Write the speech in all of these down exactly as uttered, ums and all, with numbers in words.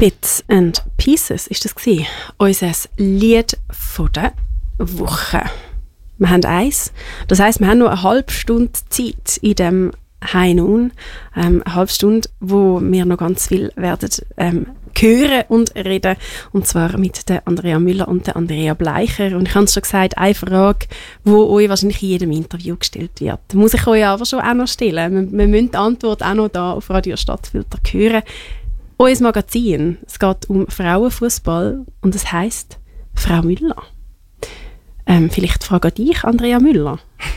Bits and Pieces ist das gewesen. Unser Lied von der Woche. Wir haben eins. Das heisst, wir haben nur eine halbe Stunde Zeit in dem High Noon. Ähm, eine halbe Stunde, wo wir noch ganz viel werden ähm, hören und reden. Und zwar mit der Andrea Müller und der Andrea Bleicher. Und ich habe es schon gesagt, eine Frage, die euch wahrscheinlich in jedem Interview gestellt wird. Muss ich euch aber schon auch noch stellen. Wir, wir müssen die Antwort auch noch da auf Radio Stadtfilter hören. Unser Magazin, es geht um Frauenfußball und es heisst Frau Müller. Ähm, vielleicht frage ich dich, Andrea Müller.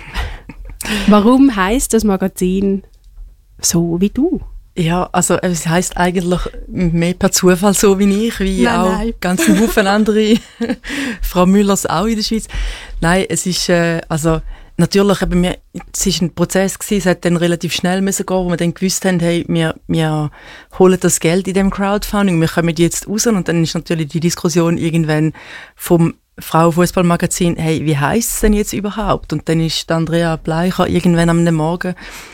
Warum heisst das Magazin so wie du? Ja, also es heisst eigentlich mehr per Zufall so wie ich, wie nein, auch nein. ganz ein Haufen andere Frau Müllers auch in der Schweiz. Nein, es ist, äh, also natürlich, eben, wir, es war ein Prozess gewesen, es hat dann relativ schnell müssen gehen, wo wir dann gewusst haben, hey, wir, wir holen das Geld in dem Crowdfunding, wir kommen jetzt raus und dann ist natürlich die Diskussion irgendwann vom Frauenfußballmagazin, hey, wie heisst es denn jetzt überhaupt? Und dann ist Andrea Bleicher irgendwann am Morgen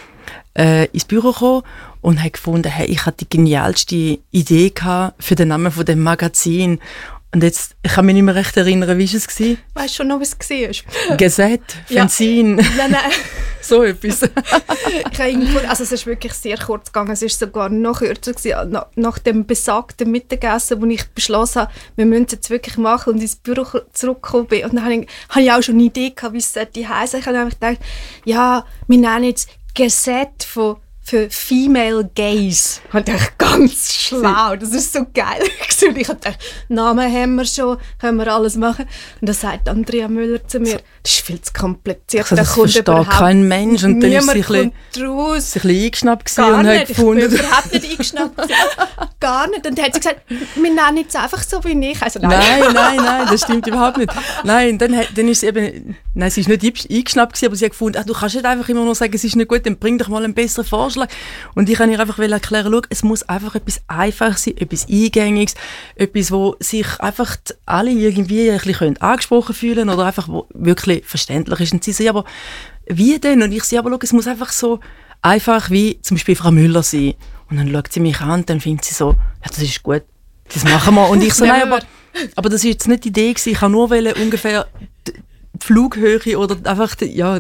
äh, ins Büro gekommen und hat gefunden, hey, ich hatte die genialste Idee gehabt für den Namen von dem Magazin. Und jetzt, ich kann mich nicht mehr recht erinnern, wie war es? Weißt du schon noch, was es war? Gazette, Fernsehen. Ja. Nein, nein. So etwas. ich irgendwo, also es ist wirklich sehr kurz gegangen. Es war sogar noch kürzer gewesen, nach, nach dem besagten Mittagessen, wo ich beschlossen habe, wir müssen es jetzt wirklich machen und ins Büro zurückgekommen bin. Und dann habe ich, habe ich auch schon eine Idee gehabt, wie es sollte heissen. Ich habe einfach gedacht, ja, wir nennen jetzt Gazette von für Female Gays. Ich dachte, ganz schlau, das ist so geil. Ich habe gedacht, Namen haben wir schon, können wir alles machen. Und dann sagt Andrea Müller zu mir, das ist viel zu kompliziert. Also, das versteht kein Mensch. Und dann ist sie ein bisschen eingeschnappt Gar und nicht. hat gefunden. Ich bin überhaupt nicht eingeschnappt. Gar nicht. Und dann hat sie gesagt, wir nennen es einfach so wie ich. Also, nein. nein, nein, nein, das stimmt überhaupt nicht. Nein, dann, dann ist sie eben, nein, sie ist nicht eingeschnappt, aber sie hat gefunden, ach, du kannst nicht einfach immer nur sagen, es ist nicht gut, dann bring doch mal einen besseren Vorschlag. Und ich kann ihr einfach erklären, schau, es muss einfach etwas Einfaches sein, etwas Eingängiges, etwas, wo sich einfach alle irgendwie ein bisschen angesprochen fühlen oder einfach wo wirklich verständlich ist. Und sie sagen, aber wie denn? Und ich sage, aber schau, es muss einfach so einfach wie zum Beispiel Frau Müller sein. Und dann schaut sie mich an und dann findet sie so, ja, das ist gut, das machen wir. Und ich so, nein, aber, aber das war jetzt nicht die Idee gewesen. Ich kann nur wollen, ungefähr die Flughöhe oder einfach, die, ja.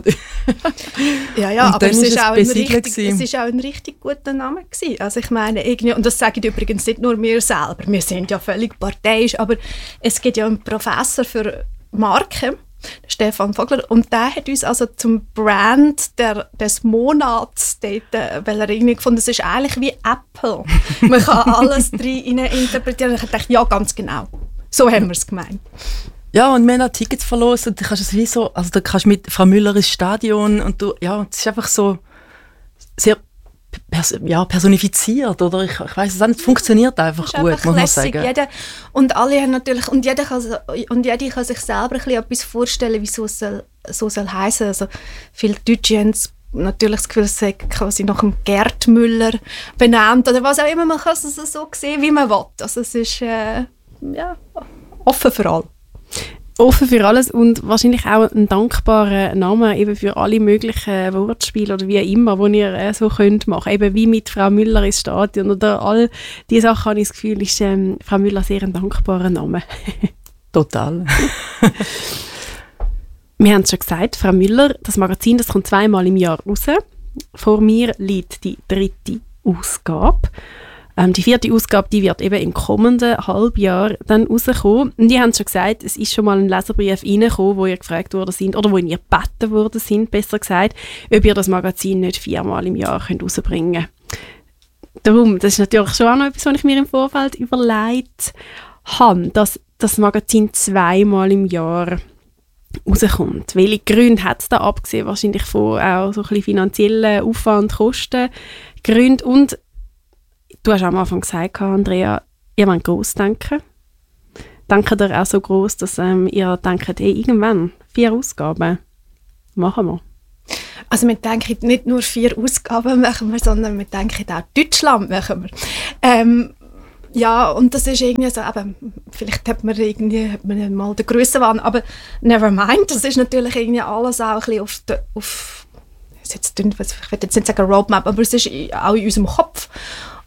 ja, ja, aber es ist, auch ein richtig, es ist auch ein richtig guter Name gewesen. Also ich meine, irgendwie, und das sage ich übrigens nicht nur mir selber, wir sind ja völlig parteiisch, aber es gibt ja einen Professor für Marken, Stefan Vogler, und der hat uns also zum Brand der, des Monats dort, weil er irgendwie gefunden, es ist eigentlich wie Apple. Man kann alles drin interpretieren. Ich dachte, ja, ganz genau. So haben wir es gemeint. Ja, und wir haben auch Tickets verlost und du kannst es wie so, also du kannst mit Frau Müller ins Stadion und du, ja, es ist einfach so sehr pers- ja, personifiziert, oder ich, ich weiss es auch nicht, es funktioniert einfach gut, einfach muss man sagen. Jeder, und alle haben natürlich, und jeder kann, und jeder kann sich selber ein bisschen etwas vorstellen, wieso es soll, so soll heissen. Also viele Deutsche haben natürlich das Gefühl, es sei quasi nach dem Gerd Müller benannt oder was auch immer, man kann es so sehen, wie man will. Also es ist äh, ja, offen für alle. Offen für alles und wahrscheinlich auch ein dankbarer Name eben für alle möglichen Wortspiele oder wie immer, die ihr äh, so könnt machen. Eben wie mit Frau Müller ins Stadion oder all diese Sachen, habe ich das Gefühl, ist ähm, Frau Müller sehr ein dankbarer Name. Total. Wir haben es schon gesagt, Frau Müller, das Magazin, das kommt zweimal im Jahr raus. Vor mir liegt die dritte Ausgabe. Ähm, die vierte Ausgabe, die wird eben im kommenden Halbjahr dann rauskommen. Und die haben schon gesagt, es ist schon mal ein Leserbrief reingekommen, wo ihr gefragt worden sind, oder wo ihr gebeten worden sind, besser gesagt, ob ihr das Magazin nicht viermal im Jahr könnt rausbringen könnt. Darum, das ist natürlich schon auch noch etwas, was ich mir im Vorfeld überlegt habe, dass das Magazin zweimal im Jahr rauskommt. Welche Gründe hat es da abgesehen? Wahrscheinlich von auch so ein bisschen finanziellen Aufwand, Kosten, Gründe und du hast am Anfang gesagt, Andrea, ihr wollt gross denken. Denkt ihr auch so gross, dass ähm, ihr denkt, hey, irgendwann vier Ausgaben machen wir? Also wir denken nicht nur vier Ausgaben machen wir, sondern wir denken auch Deutschland machen wir. Ähm, ja, und das ist irgendwie so, eben, vielleicht hat man irgendwie hat man mal den Grössenwahn, aber never mind, das ist natürlich irgendwie alles auch ein bisschen auf, de, auf jetzt, ich will jetzt nicht sagen Roadmap, aber es ist auch in unserem Kopf.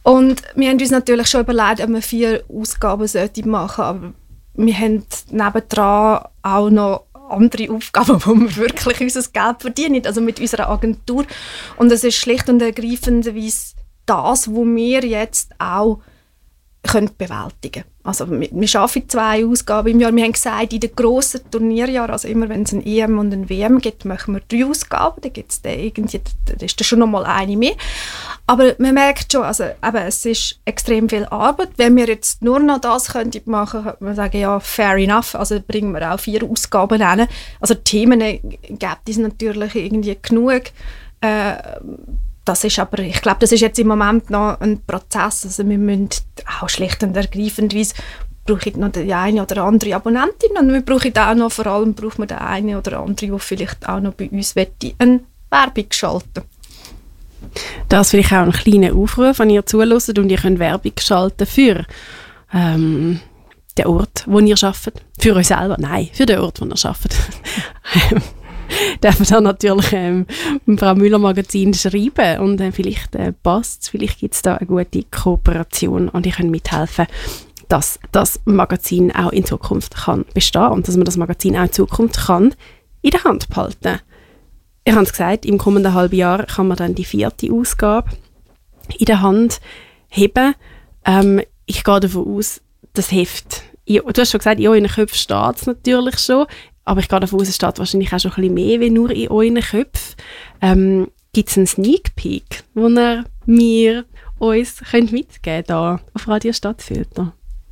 Und wir haben uns natürlich schon überlegt, ob wir vier Ausgaben sollten machen, aber wir haben nebendran auch noch andere Aufgaben, wo wir wirklich unser Geld verdienen, also mit unserer Agentur. Und es ist schlicht und ergreifend das, was wir jetzt auch können bewältigen können. Also wir, wir arbeiten zwei Ausgaben im Jahr. Wir haben gesagt, in den grossen Turnierjahren, also immer wenn es ein E M und ein W M gibt, machen wir drei Ausgaben. Da gibt es irgendwie, da ist dann schon noch mal eine mehr. Aber man merkt schon, also eben, es ist extrem viel Arbeit. Wenn wir jetzt nur noch das könnten machen, könnte man sagen, ja, fair enough. Also bringen wir auch vier Ausgaben rein. Also Themen gibt es natürlich irgendwie genug. Äh, Das ist aber, ich glaube, das ist jetzt im Moment noch ein Prozess. Also wir müssen auch schlicht und ergreifendweise brauche ich noch die eine oder andere Abonnentin und wir brauchen auch noch, vor allem braucht man den eine oder andere, der vielleicht auch noch bei uns eine Werbung schalten. Das ist vielleicht auch ein kleiner Aufruf, wenn ihr zuhört und ihr könnt Werbung schalten für ähm, den Ort, wo ihr arbeitet. Für euch selber? Nein, für den Ort, wo ihr arbeitet. Dürfen dann natürlich ähm, im Frau Müller Magazin schreiben und äh, vielleicht äh, passt es, vielleicht gibt es da eine gute Kooperation und ich kann mithelfen, dass das Magazin auch in Zukunft kann bestehen und dass man das Magazin auch in Zukunft kann in der Hand behalten. Ich habe es gesagt, im kommenden halben Jahr kann man dann die vierte Ausgabe in der Hand haben. Ähm, ich gehe davon aus, das Heft, ich, du hast schon gesagt, in euren Köpfen steht es natürlich schon, aber ich gehe davon aus, es steht wahrscheinlich auch schon ein bisschen mehr wie nur in euren Köpfen. Ähm, gibt es einen Sneak Peek, den ihr mir uns könnt mitgeben könnt, hier auf Radio Stadtfilter?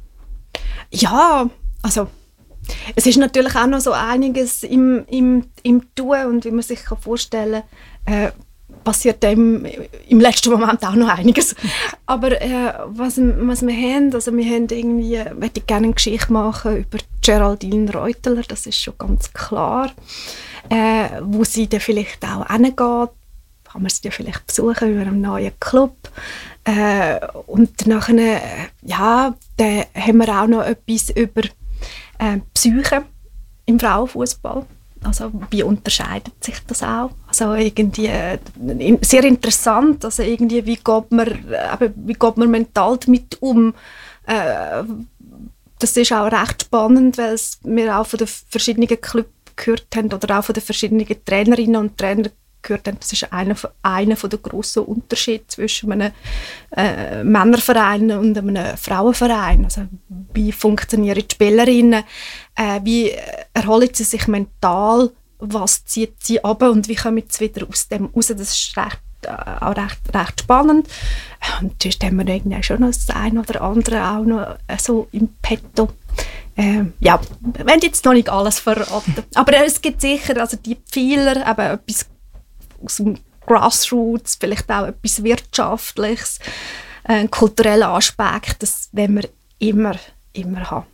Ja, also es ist natürlich auch noch so einiges im, im, im Tun und wie man sich vorstellen kann, äh, passiert im, im letzten Moment auch noch einiges. Aber äh, was, was wir haben, also wir haben irgendwie, möchte ich gerne eine Geschichte machen über Geraldine Reuteler, das ist schon ganz klar. Äh, wo sie dann vielleicht auch hingeht, kann man sie ja vielleicht besuchen über einen neuen Club. Äh, und nachher, ja, dann haben wir auch noch etwas über äh, Psyche im Frauenfußball. Also wie unterscheidet sich das auch? Also irgendwie äh, sehr interessant. Also irgendwie wie geht man, äh, wie geht man mental damit um? Äh, das ist auch recht spannend, weil wir auch von den verschiedenen Clubs gehört haben oder auch von den verschiedenen Trainerinnen und Trainern gehört haben. Das ist einer, einer der grossen Unterschiede zwischen einem äh, Männerverein und einem Frauenverein. Also wie funktionieren die Spielerinnen? Äh, wie erholen sie sich mental? Was zieht sie ab und wie kommen sie wieder aus dem raus? Das ist recht, äh, auch recht, recht spannend. Und sonst haben wir irgendwie schon noch das eine oder andere auch noch äh, so im Petto. Ähm, ja, wir wollen jetzt noch nicht alles verraten. Aber es gibt sicher also die Pfeiler, eben etwas aus dem Grassroots, vielleicht auch etwas Wirtschaftliches, einen kulturellen Aspekt, das wollen wir immer, immer haben.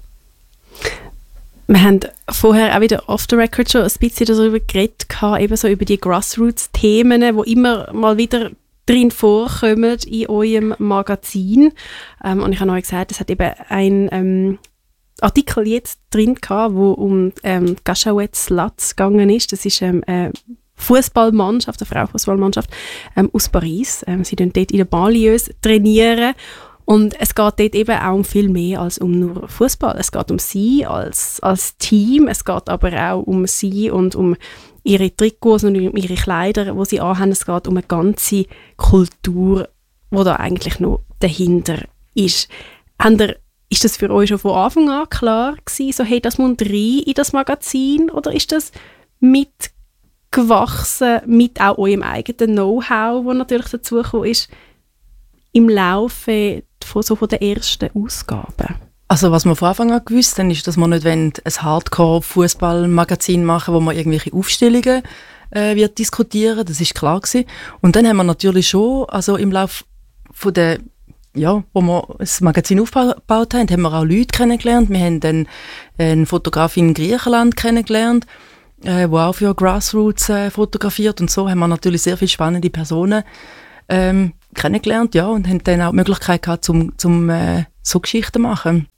Wir haben vorher auch wieder off the record schon ein bisschen darüber geredet, eben so über die Grassroots-Themen, die immer mal wieder drin vorkommen in eurem Magazin. Ähm, und ich habe euch gesagt, es hat eben ein ähm, Artikel jetzt drin gehabt, wo um ähm, Gachauet Sluts gegangen ist. Das ist ähm, eine Fußballmannschaft, eine Frauenfußballmannschaft ähm, aus Paris. Ähm, sie trainieren dort in der Banlieues trainieren. Und es geht dort eben auch um viel mehr als um nur Fußball. Es geht um sie als, als Team, es geht aber auch um sie und um ihre Trikots und um ihre Kleider, die sie anhaben. Es geht um eine ganze Kultur, die da eigentlich noch dahinter ist. Habt ihr, ist das für euch schon von Anfang an klar gewesen, so hey, das muss rein in das Magazin, oder ist das mitgewachsen mit auch eurem eigenen Know-how, das natürlich dazugekommen ist, im Laufe von, so von den ersten Ausgaben? Also was wir von Anfang an gewusst haben, ist, dass wir nicht ein Hardcore-Fußball-Magazin machen wollen, wo man irgendwelche Aufstellungen äh, wird diskutieren. Das ist klar gewesen. Und dann haben wir natürlich schon, also im Laufe von der, ja, wo wir das Magazin aufgebaut haben, haben wir auch Leute kennengelernt. Wir haben dann eine Fotografin in Griechenland kennengelernt, äh, die auch für Grassroots äh, fotografiert. Und so haben wir natürlich sehr viele spannende Personen ähm, kennengelernt, ja, und haben dann auch die Möglichkeit gehabt, zum, zum äh, so Geschichten zu machen.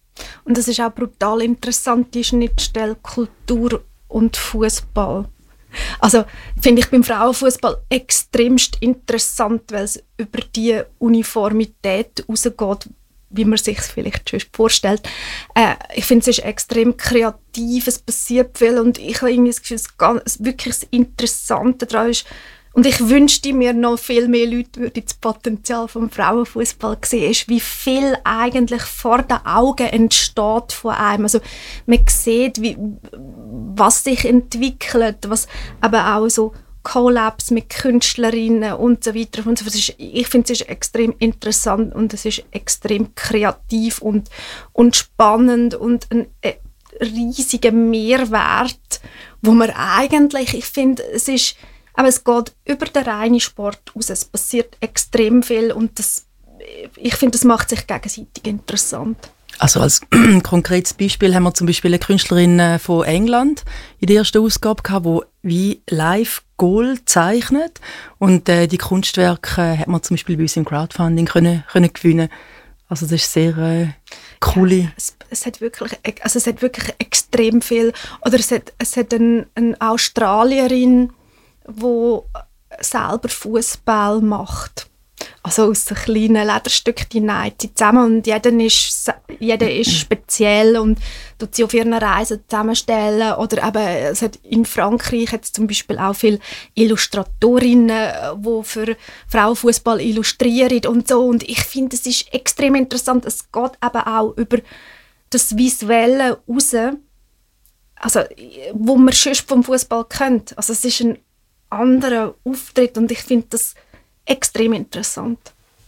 Und das ist auch brutal interessant, die Schnittstelle Kultur und Fußball. Also finde ich beim Frauenfußball extremst interessant, weil es über die Uniformität rausgeht, wie man sich es vielleicht schon vorstellt. Äh, ich finde, es ist extrem kreativ, es passiert viel und ich habe irgendwie das Gefühl, es ganz, wirklich das Interessante daran ist, und ich wünschte mir noch viel mehr Leute würden das Potenzial vom Frauenfußball sehen, ist, wie viel eigentlich vor den Augen entsteht von einem. Also man sieht, wie, was sich entwickelt, was aber auch so Collabs mit Künstlerinnen und so weiter. Und so. Ist, ich finde, es ist extrem interessant und es ist extrem kreativ und, und spannend und ein äh, riesiger Mehrwert, wo man eigentlich, ich finde, es ist aber es geht über den reinen Sport aus. Es passiert extrem viel und das, ich finde, das macht sich gegenseitig interessant. Also als konkretes Beispiel haben wir zum Beispiel eine Künstlerin von England in der ersten Ausgabe gehabt, die wie live Goal zeichnet und äh, die Kunstwerke hat man zum Beispiel bei uns im Crowdfunding können, können gewinnen. Also das ist sehr äh, coole. Ja, es, es hat wirklich, also es hat wirklich extrem viel. Oder es hat, es hat eine, eine Australierin, die selber Fußball macht. Also aus so kleinen Lederstückchen näht sie zusammen und jeder ist, jeder ist speziell und tut sie auf ihren Reisen zusammenstellen. Oder eben, es hat in Frankreich hat es zum Beispiel auch viele Illustratorinnen, die für Frauenfußball illustrieren und so. Und ich finde, es ist extrem interessant. Es geht eben auch über das Visuelle raus, also, wo man sonst vom Fußball kennt. Also es ist ein anderer Auftritt und ich finde das extrem interessant.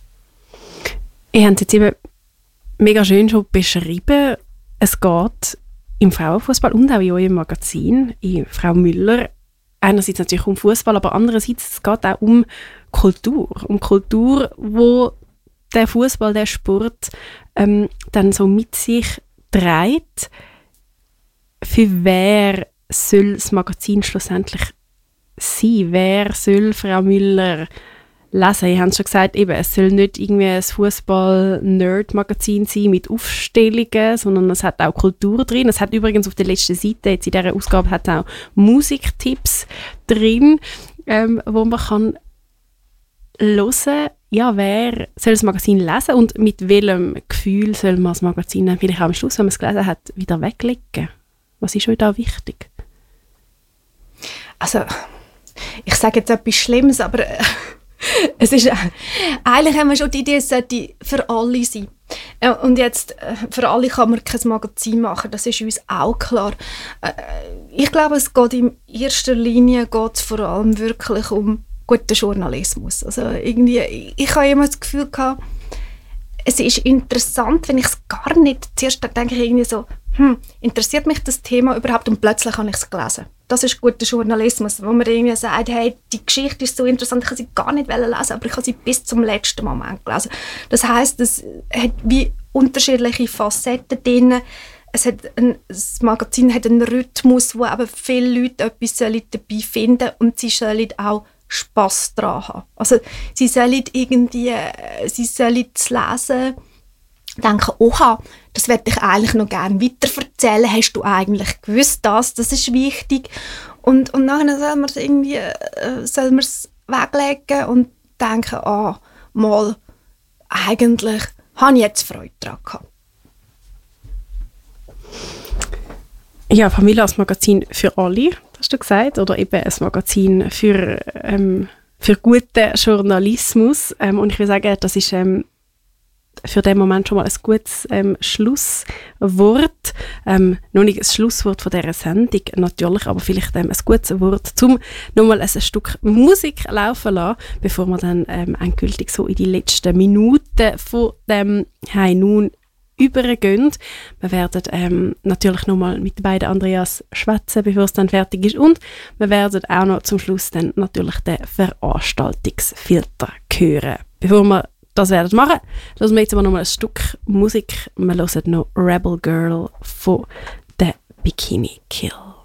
Ihr habt es jetzt eben mega schön schon beschrieben. Es geht im Frauenfußball und auch in eurem Magazin, in Frau Müller, einerseits natürlich um Fußball, aber andererseits es geht auch um Kultur. Um Kultur, wo der Fußball, der Sport ähm, dann so mit sich trägt. Für wer soll das Magazin schlussendlich sein? Wer soll Frau Müller lesen? Ihr habt schon gesagt, eben, es soll nicht irgendwie ein Fußball-Nerd-Magazin sein mit Aufstellungen, sondern es hat auch Kultur drin. Es hat übrigens auf der letzten Seite, jetzt in dieser Ausgabe, hat auch Musiktipps drin, ähm, wo man kann hören, ja, wer soll das Magazin lesen und mit welchem Gefühl soll man das Magazin dann vielleicht auch am Schluss, wenn man es gelesen hat, wieder weglegen? Was ist euch da wichtig? Also, ich sage jetzt etwas Schlimmes, aber äh, es ist, äh, eigentlich haben wir schon die Idee, es sollte für alle sein. Äh, und jetzt, äh, für alle kann man kein Magazin machen, das ist uns auch klar. Äh, ich glaube, es geht in erster Linie geht's vor allem wirklich um guten Journalismus. Also irgendwie, ich habe immer das Gefühl gehabt, es ist interessant, wenn ich es gar nicht, zuerst denke ich irgendwie so, hm, interessiert mich das Thema überhaupt? Und plötzlich habe ich es gelesen. Das ist guter Journalismus, wo man irgendwie sagt, hey, die Geschichte ist so interessant, ich kann sie gar nicht lesen, aber ich habe sie bis zum letzten Moment gelesen. Das heisst, es hat wie unterschiedliche Facetten drin. Es hat ein, das Magazin hat einen Rhythmus, wo eben viele Leute etwas dabei finden sollen und sie sollen auch Spass daran haben. Also sie sollen irgendwie, sie sollen zu lesen denken, oha, das möchte ich eigentlich noch gerne weiterverzählen. Hast du eigentlich gewusst, das, das ist wichtig? Und, und dann soll man es irgendwie äh, soll man es weglegen und denken, ah, mal, eigentlich habe ich jetzt Freude daran gehabt. Ja, Familie als Magazin für alle, hast du gesagt, oder eben ein Magazin für, ähm, für guten Journalismus. Ähm, und ich will sagen, das ist ähm, für den Moment schon mal ein gutes ähm, Schlusswort. Ähm, noch nicht ein Schlusswort von dieser Sendung natürlich, aber vielleicht ähm, ein gutes Wort, um nochmal ein Stück Musik laufen zu lassen, bevor wir dann ähm, endgültig so in die letzten Minuten von dem «Hey nun» übergehen. Wir werden ähm, natürlich nochmal mit den beiden Andreas schwätzen, bevor es dann fertig ist. Und wir werden auch noch zum Schluss dann natürlich den Veranstaltungsfilter hören. Bevor wir das werden machen, hören wir jetzt aber nochmal ein Stück Musik. Wir hören noch Rebel Girl von The Bikini Kill.